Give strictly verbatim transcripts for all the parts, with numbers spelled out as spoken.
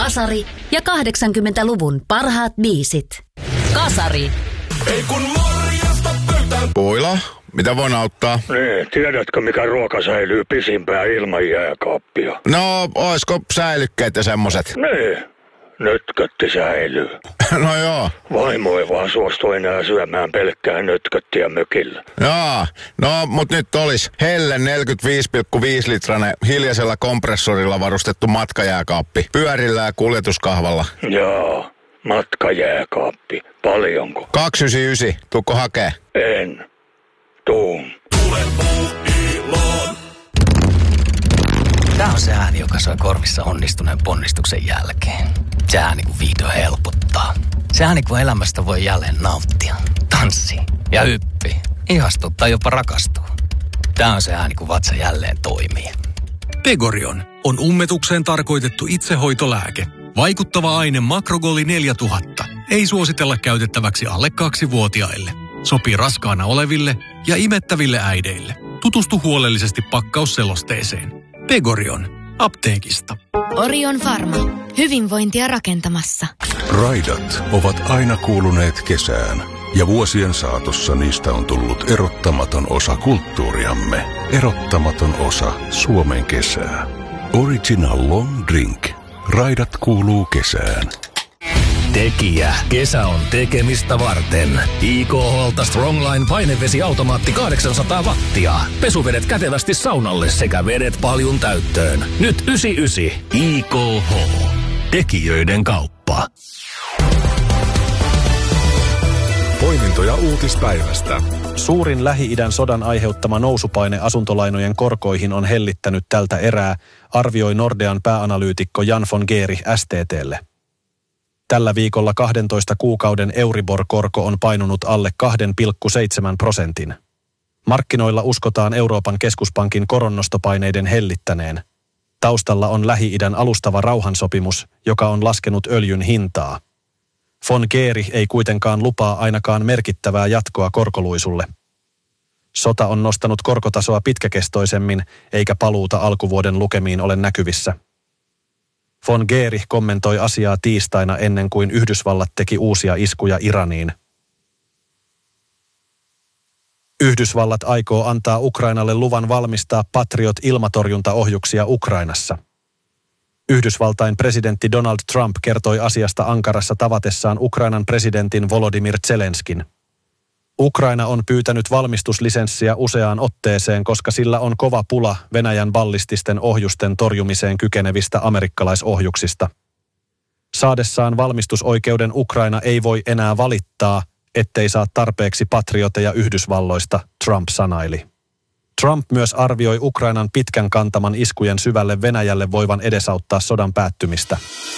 Kasari ja kahdeksankymmentäluvun parhaat biisit. Kasari. Ei kun morjesta pöytään. Puila, mitä voin auttaa? Niin, tiedätkö mikä ruoka säilyy pisimpään ilman jääkaappia? No, oisko säilykkeet ja semmoset? Niin, nötkötti säilyy. No joo. Vaimo ei vaan suostu enää syömään pelkkää nötköttiä mökillä. Joo, no mut nyt olis Helle neljäkymmentäviisi pilkku viisi litrainen hiljaisella kompressorilla varustettu matkajääkaappi. Pyörillä ja kuljetuskahvalla. Joo, matkajääkaappi. Paljonko? kaksisataayhdeksänkymmentäyhdeksän. Tuukko hakee? En. Tuun. Tule Puuiloon. Tää on se ääni, joka soi korvissa onnistuneen ponnistuksen jälkeen. Se ääni, kun vihdoin helpottaa. Se ääni, kun elämästä voi jälleen nauttia, tanssia ja hyppii, ihastua tai jopa rakastua. Tää on se ääni, kun vatsa jälleen toimii. Pegorion on ummetukseen tarkoitettu itsehoitolääke. Vaikuttava aine Makrogoli neljätuhatta. Ei suositella käytettäväksi alle kaksivuotiaille. Sopii raskaana oleville ja imettäville äideille. Tutustu huolellisesti pakkausselosteeseen. Pegorion. Apteekista. Orion Pharma. Hyvinvointia rakentamassa. Raidat ovat aina kuuluneet kesään. Ja vuosien saatossa niistä on tullut erottamaton osa kulttuuriamme. Erottamaton osa Suomen kesää. Original Long Drink. Raidat kuuluu kesään. Tekijä. Kesä on tekemistä varten. I K H:lta Strongline painevesiautomaatti kahdeksansataa wattia. Pesuvedet kätevästi saunalle sekä vedet paljon täyttöön. Nyt yhdeksänkymmentäyhdeksän. I K H. Tekijöiden kauppa. Poimintoja uutispäivästä. Suurin Lähi-idän sodan aiheuttama nousupaine asuntolainojen korkoihin on hellittänyt tältä erää, arvioi Nordean pääanalyytikko Jan von Geeri S T T:lle. Tällä viikolla kahdentoista kuukauden Euribor-korko on painunut alle kaksi pilkku seitsemän prosentin. Markkinoilla uskotaan Euroopan keskuspankin koronnostopaineiden hellittäneen. Taustalla on Lähi-idän alustava rauhansopimus, joka on laskenut öljyn hintaa. Von Geeri ei kuitenkaan lupaa ainakaan merkittävää jatkoa korkoluisulle. Sota on nostanut korkotasoa pitkäkestoisemmin, eikä paluuta alkuvuoden lukemiin ole näkyvissä. Von Geeri kommentoi asiaa tiistaina ennen kuin Yhdysvallat teki uusia iskuja Iraniin. Yhdysvallat aikoo antaa Ukrainalle luvan valmistaa Patriot-ilmatorjuntaohjuksia Ukrainassa. Yhdysvaltain presidentti Donald Trump kertoi asiasta Ankarassa tavatessaan Ukrainan presidentin Volodymyr Zelenskin. Ukraina on pyytänyt valmistuslisenssiä useaan otteeseen, koska sillä on kova pula Venäjän ballististen ohjusten torjumiseen kykenevistä amerikkalaisohjuksista. Saadessaan valmistusoikeuden Ukraina ei voi enää valittaa, ettei saa tarpeeksi patrioteja Yhdysvalloista, Trump sanaili. Trump myös arvioi Ukrainan pitkän kantaman iskujen syvälle Venäjälle voivan edesauttaa sodan päättymistä.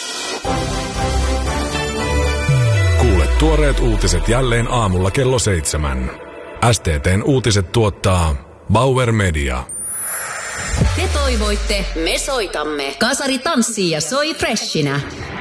Kuule tuoreet uutiset jälleen aamulla kello seitsemän. S T T:n uutiset tuottaa Bauer Media. Te toivoitte, me soitamme. Kasari tanssii ja soi freshinä.